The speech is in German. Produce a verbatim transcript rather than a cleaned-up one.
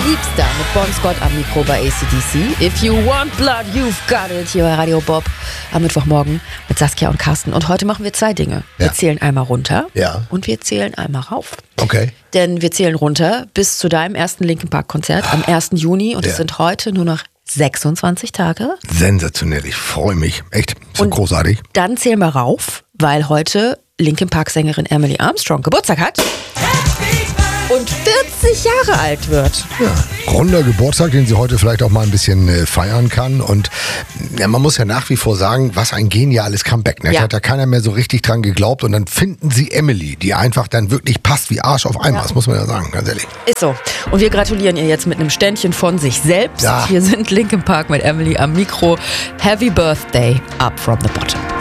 Liebster mit Bon Scott am Mikro bei A C D C. If you want blood, you've got it. Hier bei Radio Bob am Mittwochmorgen mit Saskia und Carsten. Und heute machen wir zwei Dinge. Wir Ja. zählen einmal runter Ja. und wir zählen einmal rauf. Okay. Denn wir zählen runter bis zu deinem ersten Linkin Park Konzert am ersten Juni. Und es Ja. sind heute nur noch sechsundzwanzig Tage. Sensationell, ich freue mich. Echt, so Und großartig. Dann zählen wir rauf, weil heute Linkin Park Sängerin Emily Armstrong Geburtstag hat und vierzig Jahre alt wird. Ja, runder Geburtstag, den sie heute vielleicht auch mal ein bisschen äh, feiern kann. Und ja, man muss ja nach wie vor sagen, was ein geniales Comeback. Ne? Ja. Da hat da keiner mehr so richtig dran geglaubt. Und dann finden sie Emily, die einfach dann wirklich passt wie Arsch auf einmal. Ja. Das muss man ja sagen, ganz ehrlich. Ist so. Und wir gratulieren ihr jetzt mit einem Ständchen von sich selbst. Ja. Hier sind Linkin Park mit Emily am Mikro. Happy Birthday, up from the bottom.